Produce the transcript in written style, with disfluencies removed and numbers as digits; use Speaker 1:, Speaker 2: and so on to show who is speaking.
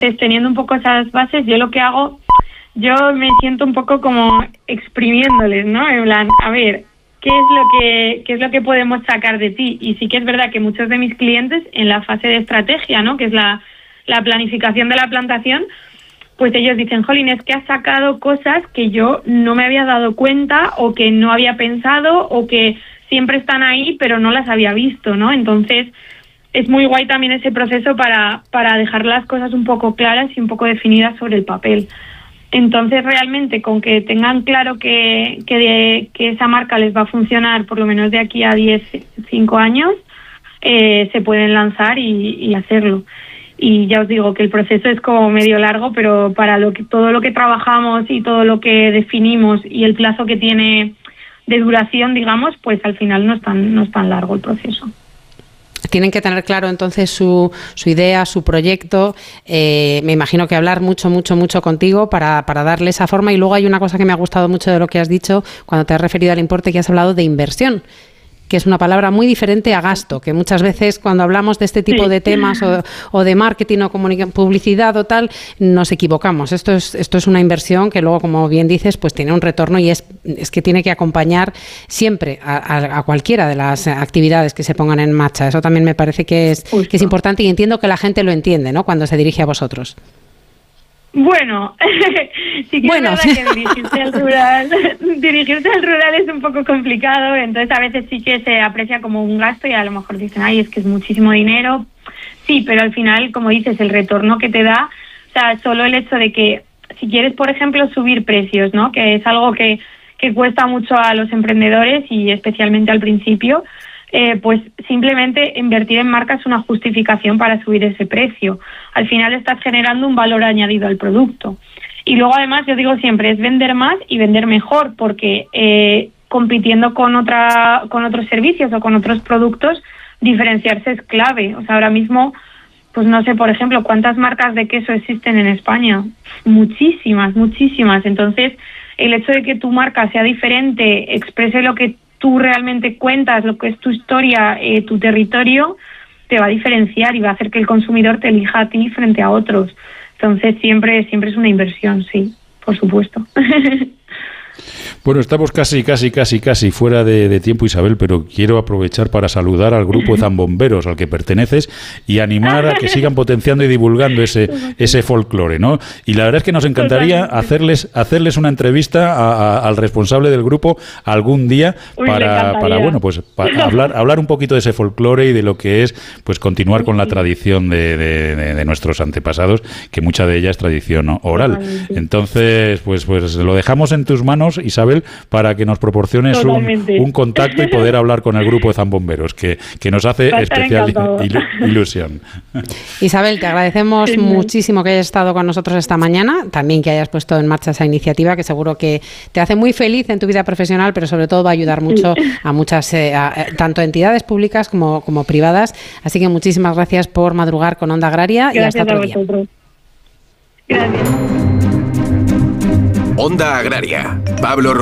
Speaker 1: teniendo un poco esas bases, yo lo que hago, yo me siento un poco como exprimiéndoles, ¿no? En plan, a ver, ¿qué es lo que podemos sacar de ti? Y sí que es verdad que muchos de mis clientes en la fase de estrategia, ¿no? Que es la planificación de la plantación, pues ellos dicen, jolín, es que has sacado cosas que yo no me había dado cuenta o que no había pensado o que siempre están ahí pero no las había visto, ¿no? Entonces es muy guay también ese proceso para dejar las cosas un poco claras y un poco definidas sobre el papel. Entonces realmente con que tengan claro que esa marca les va a funcionar por lo menos de aquí a 5 años, se pueden lanzar y hacerlo. Y ya os digo que el proceso es como medio largo, pero para todo lo que trabajamos y todo lo que definimos y el plazo que tiene de duración, digamos, pues al final no es tan largo el proceso.
Speaker 2: Tienen que tener claro entonces su idea, su proyecto. Me imagino que hablar mucho contigo para darle esa forma. Y luego hay una cosa que me ha gustado mucho de lo que has dicho cuando te has referido al importe, que has hablado de inversión, que es una palabra muy diferente a gasto, que muchas veces cuando hablamos de este tipo de temas o de marketing o publicidad o tal, nos equivocamos. Esto es una inversión que luego, como bien dices, pues tiene un retorno y es que tiene que acompañar siempre a cualquiera de las actividades que se pongan en marcha. Eso también me parece que es importante y entiendo que la gente lo entiende, ¿no?, cuando se dirige a vosotros.
Speaker 1: Bueno, sí que es verdad que dirigirse al rural es un poco complicado, entonces a veces sí que se aprecia como un gasto y a lo mejor dicen, ay, es que es muchísimo dinero. Sí, pero al final, como dices, el retorno que te da, o sea, solo el hecho de que si quieres, por ejemplo, subir precios, ¿no?, que es algo que cuesta mucho a los emprendedores y especialmente al principio, pues simplemente invertir en marca es una justificación para subir ese precio. Al final estás generando un valor añadido al producto. Y luego además, yo digo siempre, es vender más y vender mejor, porque compitiendo con otros servicios o con otros productos, diferenciarse es clave. O sea, ahora mismo, pues no sé, por ejemplo, ¿cuántas marcas de queso existen en España? Muchísimas. Entonces, el hecho de que tu marca sea diferente, exprese lo que tú realmente cuentas, lo que es tu historia, tu territorio, te va a diferenciar y va a hacer que el consumidor te elija a ti frente a otros. Entonces siempre es una inversión, sí, por supuesto.
Speaker 3: Bueno, estamos casi fuera de tiempo, Isabel, pero quiero aprovechar para saludar al grupo Zambomberos al que perteneces y animar a que sigan potenciando y divulgando ese folclore, ¿no? Y la verdad es que nos encantaría hacerles una entrevista al responsable del grupo algún día para hablar un poquito de ese folclore y de lo que es pues continuar con la tradición de nuestros antepasados, que mucha de ella es tradición oral. Entonces, pues lo dejamos en tus manos, Isabel, para que nos proporciones un contacto y poder hablar con el grupo de Zambomberos, que nos hace especial ilusión.
Speaker 2: Isabel, te agradecemos muchísimo que hayas estado con nosotros esta mañana, también que hayas puesto en marcha esa iniciativa, que seguro que te hace muy feliz en tu vida profesional, pero sobre todo va a ayudar mucho a muchas, tanto entidades públicas como privadas. Así que muchísimas gracias por madrugar con Onda Agraria.
Speaker 1: Gracias,
Speaker 2: y hasta otro día.
Speaker 1: Gracias.
Speaker 4: Onda Agraria. Pablo